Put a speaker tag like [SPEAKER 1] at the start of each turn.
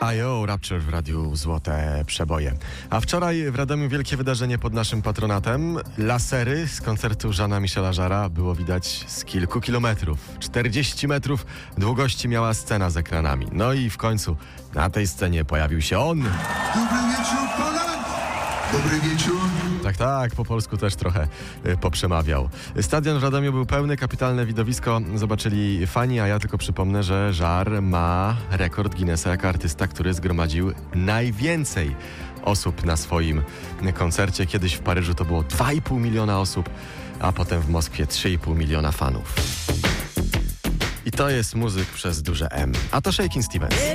[SPEAKER 1] IO Rapture w radiu Złote Przeboje. A wczoraj w Radomiu wielkie wydarzenie pod naszym patronatem. Lasery z koncertu Jeana Michela Jarre'a było widać z kilku kilometrów. 40 metrów długości miała scena z ekranami. No i w końcu na tej scenie pojawił się on.
[SPEAKER 2] Dobry wieczór, Poland! Dobry wieczór.
[SPEAKER 1] Tak, po polsku też trochę poprzemawiał. Stadion w Radomiu był pełny, kapitalne widowisko zobaczyli fani, a ja tylko przypomnę, że Jarre ma rekord Guinnessa jako artysta, który zgromadził najwięcej osób na swoim koncercie. Kiedyś w Paryżu to było 2,5 miliona osób, a potem w Moskwie 3,5 miliona fanów. I to jest muzyk przez duże M. A to Shakin' Stevens.